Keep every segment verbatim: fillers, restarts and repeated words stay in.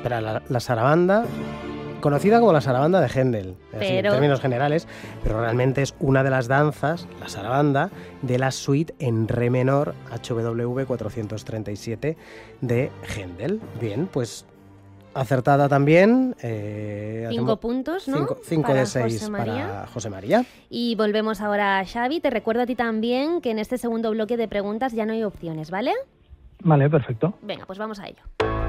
Espera, la, la sarabanda, conocida como la sarabanda de Händel, así, en términos generales, pero realmente es una de las danzas, la sarabanda, de la suite en re menor H W V cuatrocientos treinta y siete de Händel. Bien, pues acertada también. Eh, cinco hacemos puntos, ¿no? Cinco, cinco para de seis José María. para José María. Y volvemos ahora a Xavi. Te recuerdo a ti también que en este segundo bloque de preguntas ya no hay opciones, ¿vale? Vale, perfecto. Venga, pues vamos a ello.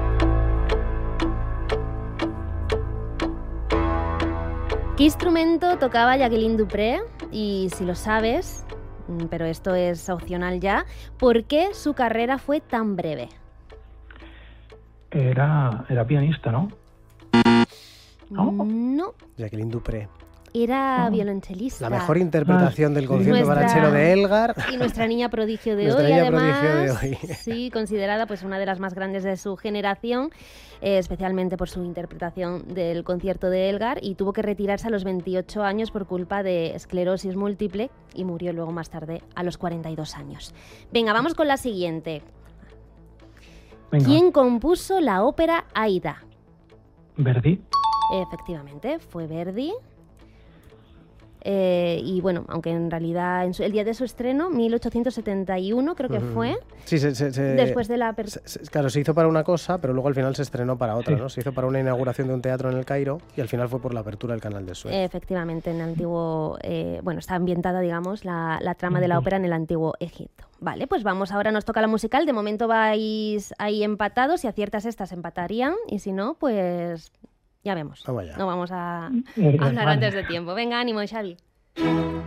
¿Qué instrumento tocaba Jacqueline du Pré? Y si lo sabes, pero esto es opcional ya, ¿por qué su carrera fue tan breve? Era, era pianista, ¿no? ¿No? No. Jacqueline du Pré. Era violonchelista. La mejor interpretación ah, del concierto nuestra, para cello de Elgar. Y nuestra niña prodigio de nuestra hoy, niña además. prodigio de hoy. Sí, considerada pues una de las más grandes de su generación, eh, especialmente por su interpretación del concierto de Elgar, y tuvo que retirarse a los veintiocho años por culpa de esclerosis múltiple y murió luego más tarde a los cuarenta y dos años. Venga, vamos con la siguiente. Venga. ¿Quién compuso la ópera Aida? Verdi. Efectivamente, fue Verdi. Eh, y bueno, aunque en realidad en su, el día de su estreno, mil ochocientos setenta y uno creo que Uh-huh. fue, Sí, se, se, se, después de la apertura. Claro, se hizo para una cosa, pero luego al final se estrenó para otra, Sí. ¿no? Se hizo para una inauguración de un teatro en el Cairo y al final fue por la apertura del canal de Suez. Efectivamente, en el antiguo, eh, bueno, está ambientada, digamos, la, la trama de la ópera en el antiguo Egipto. Vale, pues vamos, ahora nos toca la musical. De momento vais ahí empatados. Si aciertas estas, empatarían. Y si no, pues ya vemos. Vamos allá. No vamos a Eh, hablar vale. antes de tiempo. Venga, ánimo, Xavi.